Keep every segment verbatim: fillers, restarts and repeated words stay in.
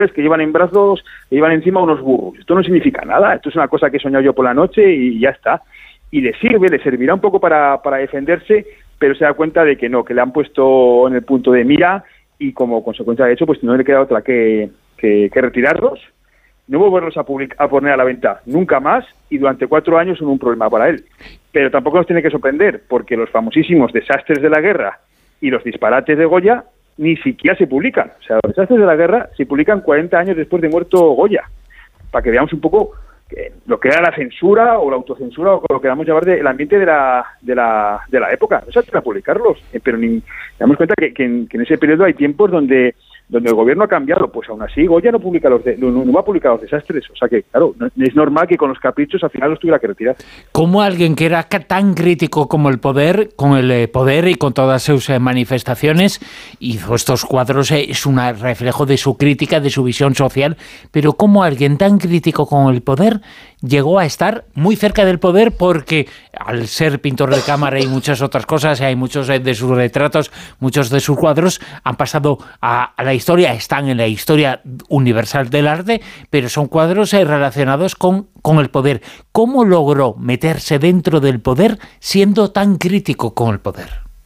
que llevan en brazos, que llevan encima unos burros. Esto no significa nada, esto es una cosa que he soñado yo por la noche y ya está. Y le sirve, le servirá un poco para, para defenderse, pero se da cuenta de que no, que le han puesto en el punto de mira y como consecuencia de hecho, pues no le queda otra que, que, que retirarlos, no volverlos a, public- a poner a la venta nunca más y durante cuatro años son un problema para él. Pero tampoco nos tiene que sorprender, porque los famosísimos desastres de la guerra y los disparates de Goya ni siquiera se publican. O sea, los desastres de la guerra se publican cuarenta años después de muerto Goya, para que veamos un poco eh, lo que era la censura o la autocensura o lo que queramos llamar del ambiente de la de la, de la época. No se hace para publicarlos, eh, pero ni damos cuenta que, que, en, que en ese periodo hay tiempos donde donde el gobierno ha cambiado, pues aún así Goya no publica los de, no, no va a publicar los desastres, o sea que claro, no, es normal que con los caprichos al final los tuviera que retirar. ¿Cómo alguien que era tan crítico como el poder, con el eh, poder y con todas sus eh, manifestaciones, hizo estos cuadros? Eh, es un reflejo de su crítica, de su visión social, pero cómo alguien tan crítico con el poder llegó a estar muy cerca del poder, porque al ser pintor de cámara y muchas otras cosas, hay muchos eh, de sus retratos, muchos de sus cuadros han pasado a, a la historia, están en la historia universal del arte, pero son cuadros eh, relacionados con, con el poder. ¿Cómo logró meterse dentro del poder siendo tan crítico con el poder?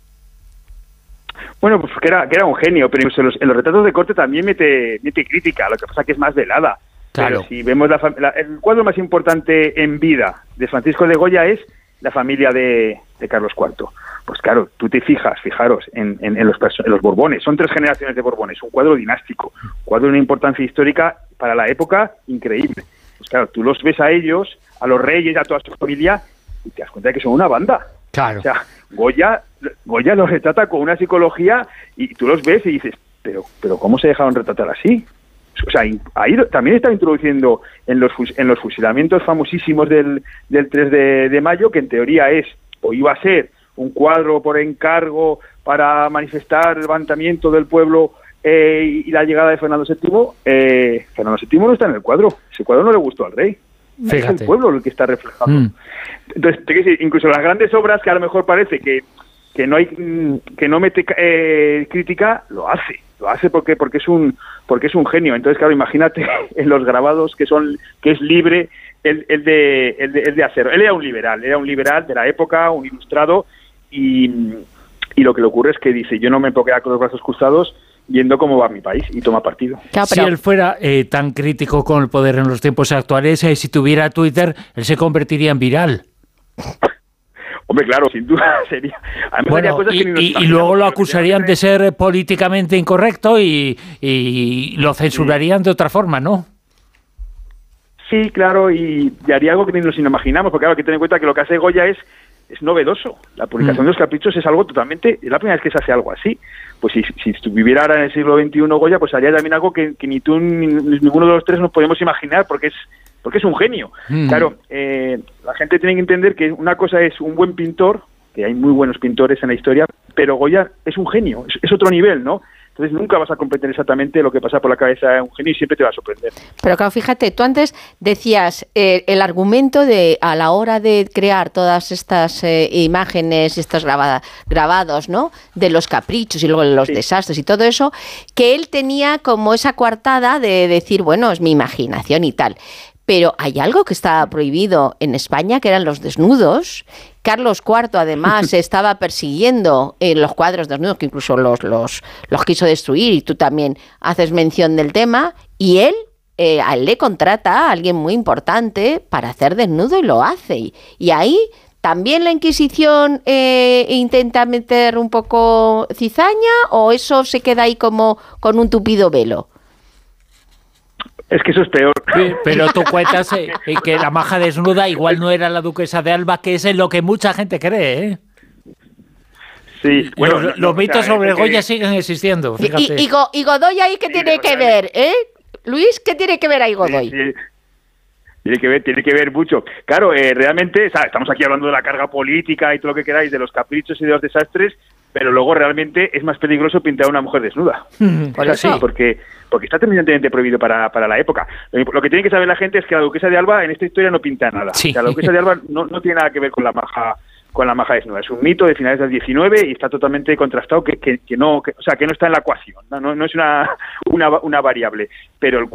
Bueno, pues que era, que era un genio, pero incluso en los, en los retratos de corte también mete, mete crítica, lo que pasa que es más velada. Claro. Pero si vemos la, la, el cuadro más importante en vida de Francisco de Goya es la familia de, de Carlos cuarto. Pues claro, tú te fijas, fijaros, en, en, en, los, en los Borbones, son tres generaciones de Borbones, un cuadro dinástico, un cuadro de una importancia histórica para la época increíble. Pues claro, tú los ves a ellos, a los reyes, a toda su familia, y te das cuenta de que son una banda. Claro. O sea, Goya, Goya los retrata con una psicología y tú los ves y dices, pero, pero ¿cómo se dejaron retratar así? O sea, ahí también está introduciendo en los en los fusilamientos famosísimos del, del tres de mayo, que en teoría es, o iba a ser, un cuadro por encargo para manifestar el levantamiento del pueblo eh, y la llegada de Fernando séptimo. Eh, Fernando séptimo no está en el cuadro, ese cuadro no le gustó al rey. Fíjate. Es el pueblo el que está reflejado. Mm. Entonces, te quiero decir, incluso las grandes obras que a lo mejor parece que, que no hay que no mete eh, crítica, lo hace. Lo hace porque porque es un porque es un genio. Entonces, claro, imagínate en los grabados que son que es libre el, el de el de, el de hacer. Él era un liberal, era un liberal de la época, un ilustrado, y, y lo que le ocurre es que dice, yo no me puedo quedar con los brazos cruzados viendo cómo va mi país, y toma partido. Claro, pero... Si él fuera eh, tan crítico con el poder en los tiempos actuales, eh, si tuviera Twitter, él se convertiría en viral. Hombre, claro, sin duda sería. Además, bueno, cosas y, que y, y luego lo acusarían de ser políticamente incorrecto y, y lo censurarían sí. de otra forma, ¿no? Sí, claro, y, y haría algo que ni nos imaginamos, porque claro, hay que tener en cuenta que lo que hace Goya es, es novedoso. La publicación mm. de los caprichos es algo totalmente... Es la primera vez que se hace algo así. Pues si, si viviera ahora en el siglo veintiuno Goya, pues haría también algo que, que ni tú ni ninguno de los tres nos podemos imaginar, porque es porque es un genio. Mm. Claro, eh, la gente tiene que entender que una cosa es un buen pintor, que hay muy buenos pintores en la historia, pero Goya es un genio, es, es otro nivel, ¿no? Entonces nunca vas a comprender exactamente lo que pasa por la cabeza de un genio y siempre te va a sorprender. Pero claro, fíjate, tú antes decías eh, el argumento de a la hora de crear todas estas eh, imágenes, estos grabada, grabados, ¿no? De los caprichos y luego los sí. desastres y todo eso, que él tenía como esa coartada de decir, bueno, es mi imaginación y tal. Pero hay algo que está prohibido en España, que eran los desnudos. Carlos cuarto, además, estaba persiguiendo eh, los cuadros desnudos, que incluso los, los, los quiso destruir, y tú también haces mención del tema, y él, eh, a él le contrata a alguien muy importante para hacer desnudo y lo hace. Y, y ahí también la Inquisición eh, intenta meter un poco cizaña, o eso se queda ahí como con un tupido velo. Es que eso es peor. Sí, pero tú cuentas eh, que la maja desnuda igual no era la duquesa de Alba, que es en lo que mucha gente cree, ¿eh? Sí, bueno, los, no, los mitos o sea, sobre Goya que... siguen existiendo, fíjate. Y, y, y Godoy ahí, ¿qué sí, tiene que ver, eh? Luis, ¿qué tiene que ver ahí Godoy? Sí, sí. Tiene que ver, tiene que ver mucho. Claro, eh, realmente, ¿sabes? Estamos aquí hablando de la carga política y todo lo que queráis, de los caprichos y de los desastres, pero luego realmente es más peligroso pintar a una mujer desnuda. Por eso. Sí, porque, porque está terminantemente prohibido para, para la época. Lo que tiene que saber la gente es que la duquesa de Alba en esta historia no pinta nada. Sí. O sea, la duquesa de Alba no, no tiene nada que ver con la maja con la maja desnuda. Es un mito de finales del diecinueve y está totalmente contrastado que, que, que no, que, o sea, que no está en la ecuación, no, no, no es una, una, una variable, pero el